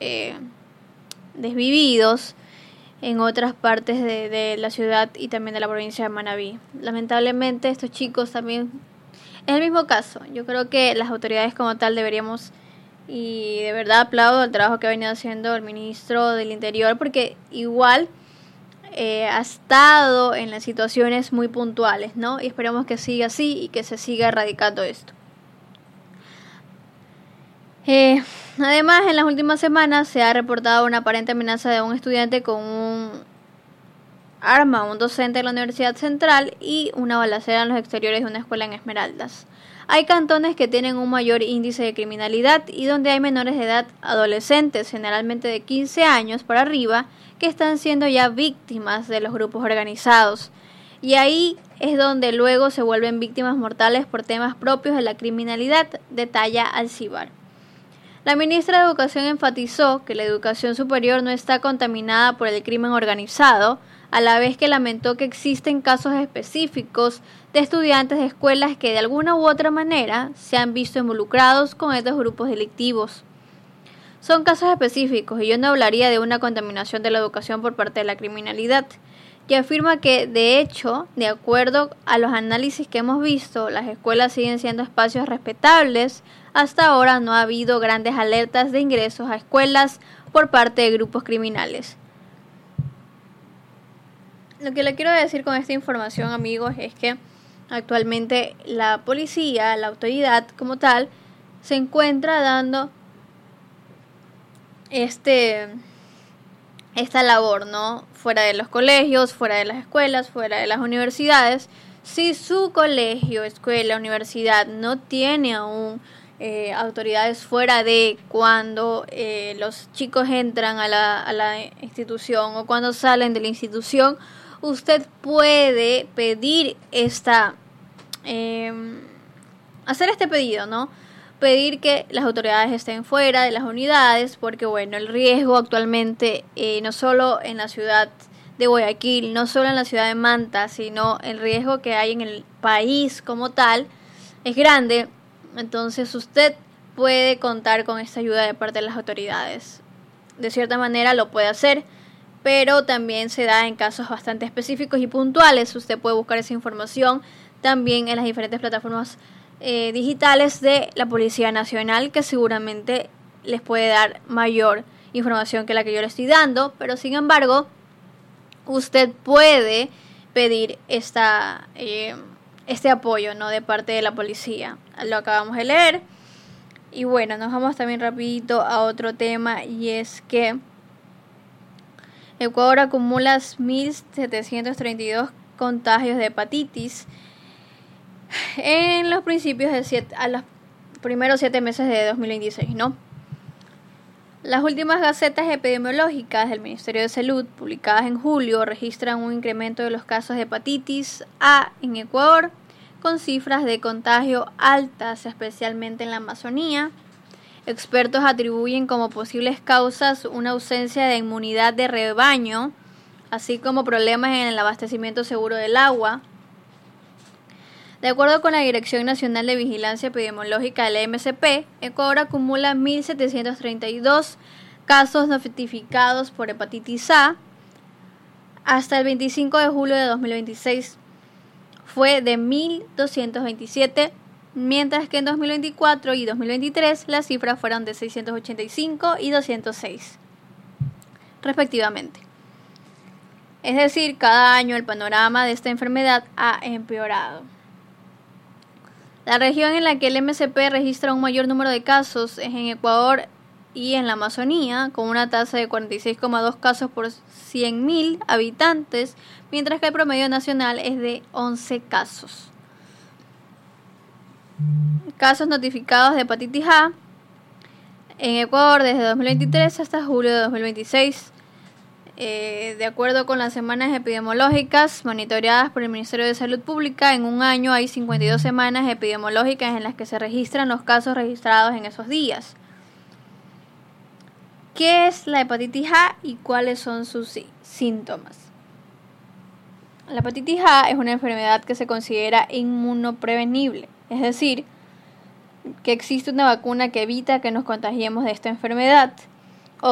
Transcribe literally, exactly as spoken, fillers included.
eh, desvividos en otras partes de, de la ciudad y también de la provincia de Manabí. Lamentablemente estos chicos también es el mismo caso. Yo creo que las autoridades como tal deberíamos, y de verdad aplaudo el trabajo que ha venido haciendo el ministro del Interior, porque igual eh, ha estado en las situaciones muy puntuales, ¿no? Y esperemos que siga así y que se siga erradicando esto. Eh, además, en las últimas semanas se ha reportado una aparente amenaza de un estudiante con un arma a un docente de la Universidad Central y una balacera en los exteriores de una escuela en Esmeraldas. Hay cantones que tienen un mayor índice de criminalidad y donde hay menores de edad, adolescentes, generalmente de quince años para arriba, que están siendo ya víctimas de los grupos organizados. Y ahí es donde luego se vuelven víctimas mortales por temas propios de la criminalidad, detalla Alcibar. La ministra de Educación enfatizó que la educación superior no está contaminada por el crimen organizado, a la vez que lamentó que existen casos específicos de estudiantes de escuelas que de alguna u otra manera se han visto involucrados con estos grupos delictivos. Son casos específicos y yo no hablaría de una contaminación de la educación por parte de la criminalidad, y afirma que, de hecho, de acuerdo a los análisis que hemos visto, las escuelas siguen siendo espacios respetables. Hasta ahora no ha habido grandes alertas de ingresos a escuelas por parte de grupos criminales. Lo que le quiero decir con esta información, amigos, es que actualmente la policía, la autoridad como tal, se encuentra dando este... esta labor, ¿no? Fuera de los colegios, fuera de las escuelas, fuera de las universidades. Si su colegio, escuela, universidad no tiene aún eh, autoridades fuera de cuando eh, los chicos entran a la, a la institución o cuando salen de la institución, usted puede pedir esta, eh, hacer este pedido, ¿no? Pedir que las autoridades estén fuera de las unidades, porque bueno, el riesgo actualmente, eh, no solo en la ciudad de Guayaquil, no solo en la ciudad de Manta, sino el riesgo que hay en el país como tal, es grande. Entonces usted puede contar con esta ayuda de parte de las autoridades. De cierta manera lo puede hacer, pero también se da en casos bastante específicos y puntuales. Usted puede buscar esa información también en las diferentes plataformas Eh, digitales de la Policía Nacional, que seguramente les puede dar mayor información que la que yo le estoy dando, pero sin embargo usted puede pedir esta eh, este apoyo, ¿no? De parte de la policía. Lo acabamos de leer. Y bueno, nos vamos también rapidito a otro tema, y es que Ecuador acumula mil setecientos treinta y dos contagios de hepatitis en los principios de siete, a los primeros siete meses de dos mil veintiséis, ¿no? Las últimas gacetas epidemiológicas del Ministerio de Salud, publicadas en julio, registran un incremento de los casos de hepatitis A en Ecuador, con cifras de contagio altas, especialmente en la Amazonía. Expertos atribuyen como posibles causas una ausencia de inmunidad de rebaño, así como problemas en el abastecimiento seguro del agua. De acuerdo con la Dirección Nacional de Vigilancia Epidemiológica de la M S P, Ecuador acumula mil setecientos treinta y dos casos notificados por hepatitis A. Hasta el veinticinco de julio de dos mil veintiséis fue de mil doscientos veintisiete, mientras que en dos mil veinticuatro y dos mil veintitrés las cifras fueron de seiscientos ochenta y cinco y doscientos seis, respectivamente. Es decir, cada año el panorama de esta enfermedad ha empeorado. La región en la que el M S P registra un mayor número de casos es en Ecuador y en la Amazonía, con una tasa de cuarenta y seis coma dos casos por cien mil habitantes, mientras que el promedio nacional es de once casos. Casos notificados de hepatitis A en Ecuador desde dos mil veintitrés hasta julio de dos mil veintiséis. Eh, de acuerdo con las semanas epidemiológicas monitoreadas por el Ministerio de Salud Pública, en un año hay cincuenta y dos semanas epidemiológicas en las que se registran los casos registrados en esos días. ¿Qué es la hepatitis A y cuáles son sus sí, síntomas? La hepatitis A es una enfermedad que se considera inmunoprevenible, es decir, que existe una vacuna que evita que nos contagiemos de esta enfermedad.